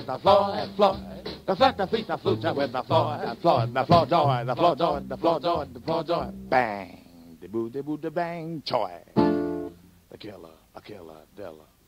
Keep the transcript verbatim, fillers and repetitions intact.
The Floyd, Floyd, the flat, the feet, the flute, with the Floyd, the Floyd, the Floyd joy, the Floyd joy, the Floyd joy, the Floyd joy. Bang, de boo, de boo, de bang, joy. The killer, a killer, Dilla.